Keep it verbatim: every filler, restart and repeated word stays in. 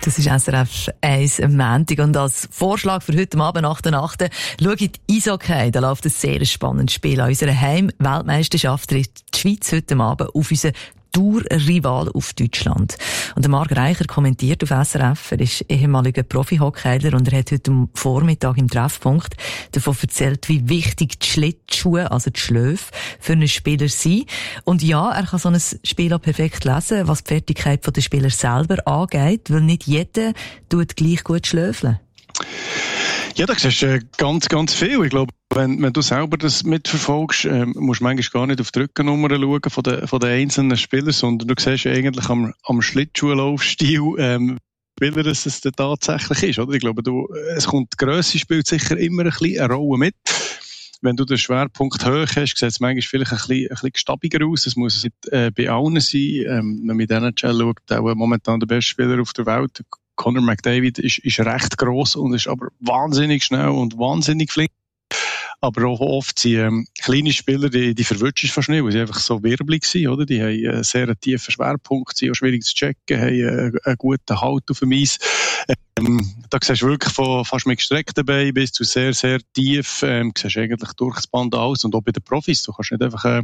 Das ist S R F eins am Montag. Und als Vorschlag für heute Abend, acht Uhr acht, schaut Eishockey. Da läuft ein sehr spannendes Spiel. An unserer Heim-Weltmeisterschaft trifft die Schweiz heute Abend auf unseren Tour-Rival auf Deutschland. Und der Marc Reicher kommentiert auf S R F. Er ist ehemaliger Profi-Hockeyler und er hat heute am Vormittag im Treffpunkt davon erzählt, wie wichtig die Schlittschuhe, also die Schläfe, für einen Spieler sind. Und ja, er kann so ein Spiel auch perfekt lesen, was die Fertigkeit der Spieler selber angeht, weil nicht jeder tut gleich gut schlöfeln. Ja, da siehst du ganz, ganz viel. Ich glaube, wenn, wenn du selber das mitverfolgst, ähm, musst du manchmal gar nicht auf die Rückennummer schauen von den, von den einzelnen Spielern, sondern du siehst eigentlich am, am Schlittschuhlaufstil, ähm, wie Spieler es, es denn tatsächlich ist. Oder? Ich glaube, du, es kommt, die Grösse spielt sicher immer ein bisschen eine Rolle mit. Wenn du den Schwerpunkt hoch hast, sieht es manchmal vielleicht ein bisschen, ein bisschen stabiger aus. Es muss nicht äh, bei allen sein. Ähm, wenn man mit N H L schaut, auch momentan der beste Spieler auf der Welt, Connor McDavid, ist, ist recht gross und ist aber wahnsinnig schnell und wahnsinnig flink. Aber auch oft sind ähm, kleine Spieler, die, die verwutschen fast nicht, weil sie einfach so wirbelig sind, oder? Die haben einen sehr tiefen Schwerpunkt, sind auch schwierig zu checken, haben einen, einen guten Halt auf dem Eis. Ähm, da siehst du wirklich von fast mit gestreckten Beinen bis zu sehr, sehr tief, ähm, siehst du eigentlich durch das Band alles. Und auch bei den Profis, du kannst nicht einfach, äh,